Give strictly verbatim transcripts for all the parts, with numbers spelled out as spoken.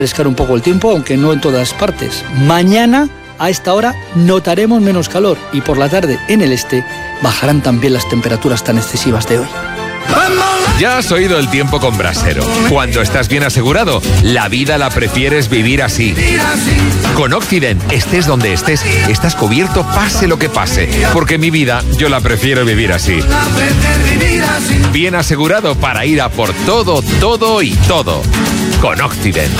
refrescar un poco el tiempo, aunque no en todas partes. Mañana, a esta hora, notaremos menos calor y por la tarde, en el este, bajarán también las temperaturas tan excesivas de hoy. Ya has oído el tiempo con Brasero. Cuando estás bien asegurado, la vida la prefieres vivir así. Con Occident, estés donde estés, estás cubierto pase lo que pase. Porque mi vida, yo la prefiero vivir así. Bien asegurado para ir a por todo, todo y todo. Con Occident.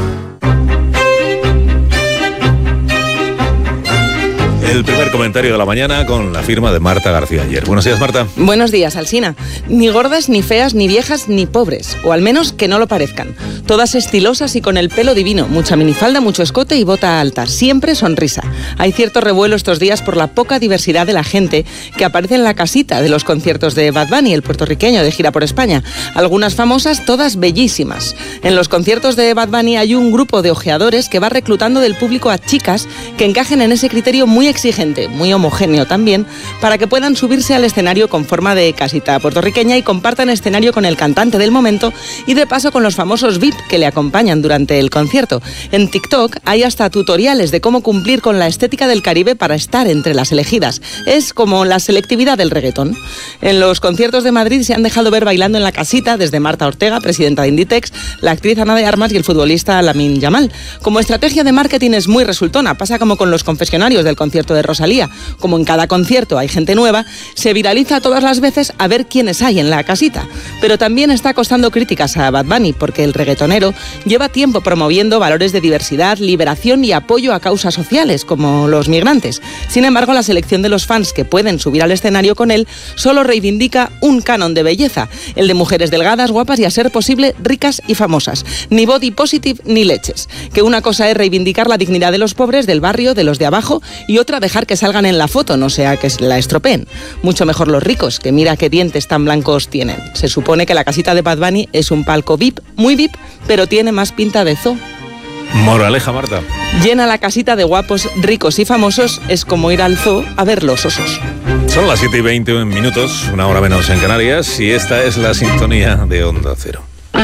El primer comentario de la mañana con la firma de Marta García Ayer. Buenos días, Marta. Buenos días, Alsina. Ni gordas, ni feas, ni viejas, ni pobres. O al menos que no lo parezcan. Todas estilosas y con el pelo divino. Mucha minifalda, mucho escote y bota alta. Siempre sonrisa. Hay cierto revuelo estos días por la poca diversidad de la gente que aparece en la casita de los conciertos de Bad Bunny, el puertorriqueño de gira por España. Algunas famosas, todas bellísimas. En los conciertos de Bad Bunny hay un grupo de ojeadores que va reclutando del público a chicas que encajen en ese criterio muy exigente, muy homogéneo también, para que puedan subirse al escenario con forma de casita puertorriqueña y compartan escenario con el cantante del momento y de paso con los famosos V I P que le acompañan durante el concierto. En TikTok hay hasta tutoriales de cómo cumplir con la estética del Caribe para estar entre las elegidas. Es como la selectividad del reggaetón. En los conciertos de Madrid se han dejado ver bailando en la casita desde Marta Ortega, presidenta de Inditex, la actriz Ana de Armas y el futbolista Lamine Yamal. Como estrategia de marketing es muy resultona, pasa como con los confesionarios del concierto de Rosalía. Como en cada concierto hay gente nueva, se viraliza todas las veces a ver quiénes hay en la casita. Pero también está costando críticas a Bad Bunny porque el reggaetonero lleva tiempo promoviendo valores de diversidad, liberación y apoyo a causas sociales como los migrantes. Sin embargo, la selección de los fans que pueden subir al escenario con él solo reivindica un canon de belleza, el de mujeres delgadas, guapas y a ser posible ricas y famosas. Ni body positive ni leches. Que una cosa es reivindicar la dignidad de los pobres, del barrio, de los de abajo y otra dejar que salgan en la foto, no sea que la estropeen. Mucho mejor los ricos, que mira qué dientes tan blancos tienen. Se supone que la casita de Bad Bunny es un palco V I P, muy V I P, pero tiene más pinta de zoo. Moraleja, Marta. Llena la casita de guapos, ricos y famosos es como ir al zoo a ver los osos. Son las siete y veinte minutos, una hora menos en Canarias, y esta es la sintonía de Onda Cero.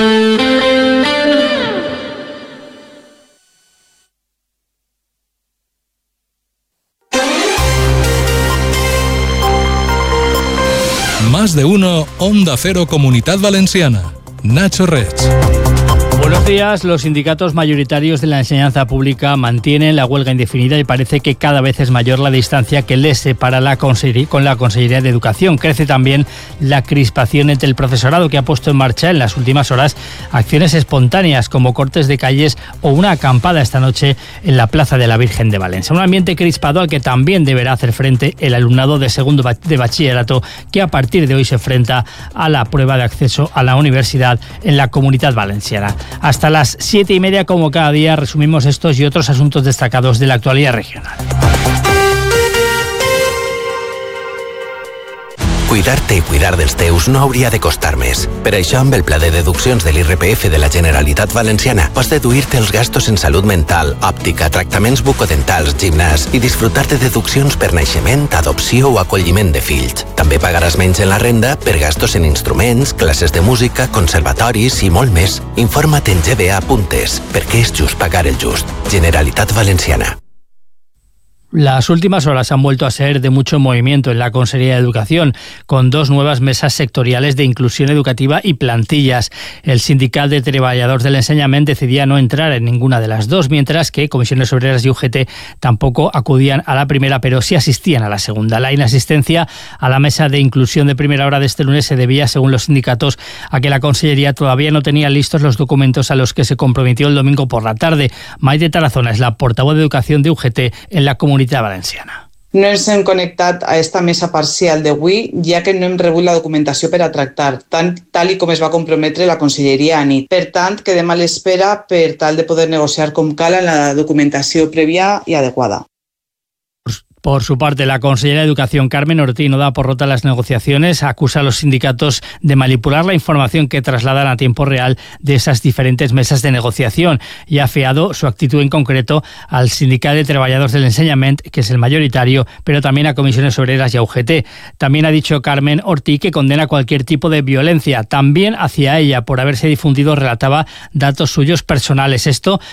Más de uno, Onda Cero Comunitat Valenciana. Nacho Reig. Buenos días. Los sindicatos mayoritarios de la enseñanza pública mantienen la huelga indefinida y parece que cada vez es mayor la distancia que les separa la consellería, con la Consellería de Educación. Crece también la crispación entre el profesorado, que ha puesto en marcha en las últimas horas acciones espontáneas como cortes de calles o una acampada esta noche en la Plaza de la Virgen de Valencia. Un ambiente crispado al que también deberá hacer frente el alumnado de segundo de bachillerato, que a partir de hoy se enfrenta a la prueba de acceso a la universidad en la Comunitat Valenciana. Hasta las siete y media, como cada día, resumimos estos y otros asuntos destacados de la actualidad regional. Cuidar-te i cuidar dels teus no hauria de costar més. Per això, amb el pla de deduccions de l'I R P F de la Generalitat Valenciana, pots deduir-te els gastos en salut mental, òptica, tractaments bucodentals, gimnàs i disfrutar de deduccions per naixement, adopció o acolliment de fills. També pagaràs menys en la renda per gastos en instruments, classes de música, conservatoris i molt més. Informa't en ge be a punt es, perquè és just pagar el just. Generalitat Valenciana. Las últimas horas han vuelto a ser de mucho movimiento en la Consellería de Educación, con dos nuevas mesas sectoriales de inclusión educativa y plantillas. El Sindicat de Treballadors del Ensenyament decidía no entrar en ninguna de las dos, mientras que Comisiones Obreras y U G T tampoco acudían a la primera, pero sí asistían a la segunda. La inasistencia a la mesa de inclusión de primera hora de este lunes se debía, según los sindicatos, a que la Consellería todavía no tenía listos los documentos a los que se comprometió el domingo por la tarde. Maite Tarazona es la portavoz de Educación de U G T en la Comunitat Valenciana. No ens hem connectat a esta mesa parcial d'avui, ja que no hem rebut la documentació per a tractar, tant, tal i com es va comprometre la Conselleria a nit. Per tant, quedem a l'espera per tal de poder negociar com cal en la documentació prèvia i adequada. Por su parte, la consellera de Educación, Carmen Ortí, no da por rota las negociaciones, acusa a los sindicatos de manipular la información que trasladan a tiempo real de esas diferentes mesas de negociación y ha afeado su actitud en concreto al Sindicat de Treballadors del Ensenyament, que es el mayoritario, pero también a Comisiones Obreras y a U G T. También ha dicho Carmen Ortí que condena cualquier tipo de violencia, también hacia ella, por haberse difundido, relataba, datos suyos personales. Esto